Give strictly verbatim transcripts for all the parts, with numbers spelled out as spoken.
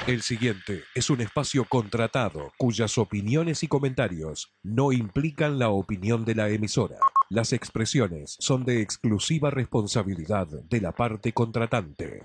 El siguiente es un espacio contratado cuyas opiniones y comentarios no implican la opinión de la emisora. Las expresiones son de exclusiva responsabilidad de la parte contratante.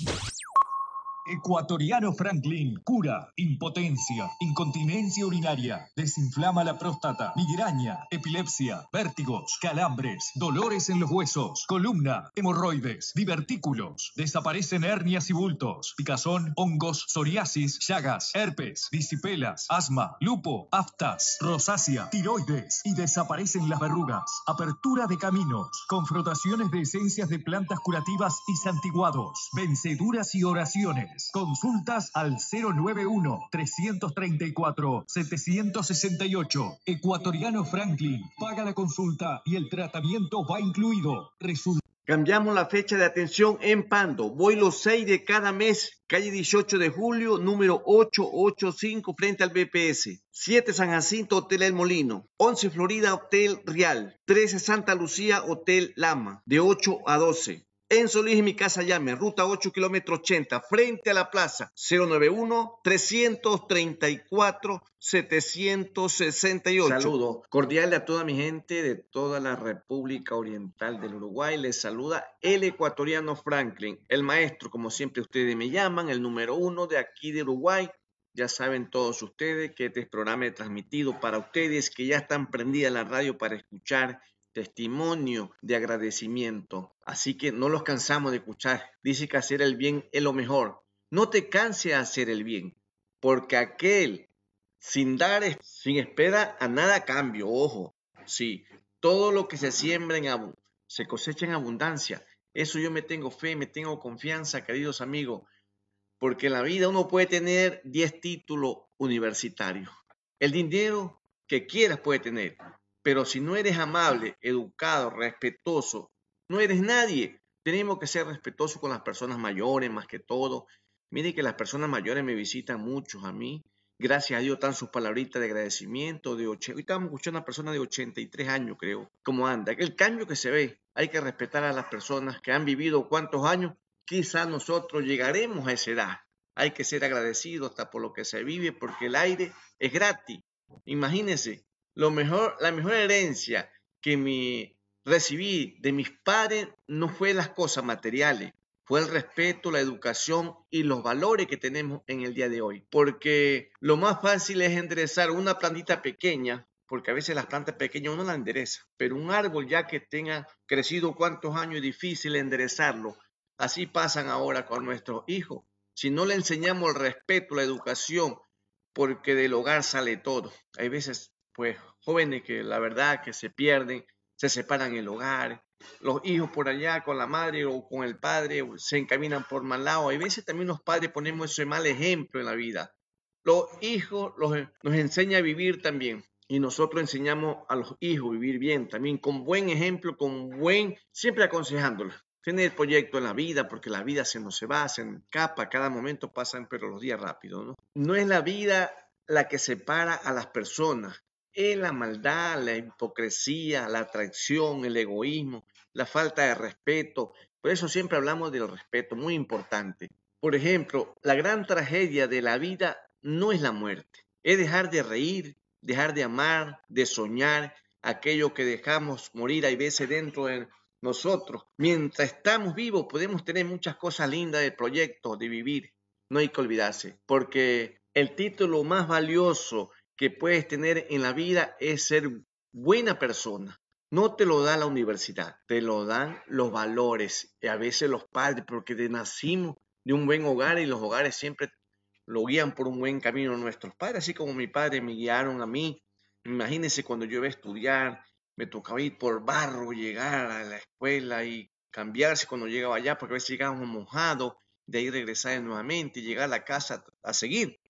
Ecuatoriano Franklin cura impotencia, incontinencia urinaria, desinflama la próstata, migraña, epilepsia, vértigos, calambres, dolores en los huesos, columna, hemorroides, divertículos, desaparecen hernias y bultos, picazón, hongos, psoriasis, llagas, herpes, disipelas, asma, lupo, aftas, rosácea, tiroides y desaparecen las verrugas, apertura de caminos, confrontaciones de esencias de plantas curativas y santiguados, venceduras y oraciones. Consultas al cero nueve uno, tres tres cuatro, siete seis ocho. Ecuatoriano Franklin. Paga la consulta y el tratamiento va incluido. Resulta. Cambiamos la fecha de atención en Pando. Voy los seis de cada mes. Calle dieciocho de julio, número ochocientos ochenta y cinco, frente al B P S. siete San Jacinto, Hotel El Molino. once Florida, Hotel Real. trece Santa Lucía, Hotel Lama. De ocho a doce. En Solís y Mi Casa Llame, ruta ocho, kilómetro ochenta, frente a la plaza, cero nueve uno, tres tres cuatro, siete seis ocho. Saludo cordial a toda mi gente de toda la República Oriental del Uruguay. Les saluda el ecuatoriano Franklin, el maestro, como siempre ustedes me llaman, el número uno de aquí de Uruguay. Ya saben todos ustedes que este programa es transmitido para ustedes que ya están prendidas la radio para escuchar testimonio de agradecimiento. Así que no los cansamos de escuchar. Dice que hacer el bien es lo mejor. No te canses de hacer el bien, porque aquel sin dar, sin espera a nada a cambio, ojo, sí, todo lo que se siembra en abu- se cosecha en abundancia. Eso yo me tengo fe, me tengo confianza, queridos amigos, porque en la vida uno puede tener diez títulos universitarios. El dinero que quieras puede tener, pero si no eres amable, educado, respetuoso, no eres nadie. Tenemos que ser respetuosos con las personas mayores más que todo. Mire que las personas mayores me visitan mucho a mí. Gracias a Dios dan sus palabritas de agradecimiento. De ocho, ahorita vamos a escuchar a una persona de ochenta y tres años, creo, cómo anda. El cambio que se ve, hay que respetar a las personas que han vivido cuántos años. Quizás nosotros llegaremos a esa edad. Hay que ser agradecidos hasta por lo que se vive, porque el aire es gratis. Imagínense, lo mejor, la mejor herencia que me recibí de mis padres no fue las cosas materiales, fue el respeto, la educación y los valores que tenemos en el día de hoy. Porque lo más fácil es enderezar una plantita pequeña, porque a veces las plantas pequeñas uno la endereza, pero un árbol ya que tenga crecido cuántos años es difícil enderezarlo. Así pasan ahora con nuestros hijos. Si no le enseñamos el respeto, la educación, porque del hogar sale todo. Hay veces, pues, jóvenes que la verdad que se pierden, se separan el hogar, los hijos por allá con la madre o con el padre se encaminan por mal lado. Hay veces también los padres ponemos ese mal ejemplo en la vida. Los hijos los, nos enseñan a vivir también y nosotros enseñamos a los hijos a vivir bien también, con buen ejemplo, con buen, siempre aconsejándolos. Tener proyecto en la vida, porque la vida se nos se va, se escapa, cada momento pasan, pero los días rápido, ¿no? No es la vida la que separa a las personas, es la maldad, la hipocresía, la traición, el egoísmo, la falta de respeto. Por eso siempre hablamos del respeto, muy importante. Por ejemplo, la gran tragedia de la vida no es la muerte, es dejar de reír, dejar de amar, de soñar, aquello que dejamos morir hay veces dentro de nosotros. Mientras estamos vivos podemos tener muchas cosas lindas de proyectos, de vivir. No hay que olvidarse, porque el título más valioso que puedes tener en la vida es ser buena persona. No te lo da la universidad, te lo dan los valores y a veces los padres, porque nacimos de un buen hogar y los hogares siempre lo guían por un buen camino nuestros padres, así como mi padre me guiaron a mí. Imagínense cuando yo iba a estudiar, me tocaba ir por barro, llegar a la escuela y cambiarse cuando llegaba allá, porque a veces llegábamos mojados, de ahí regresar nuevamente y llegar a la casa a seguir.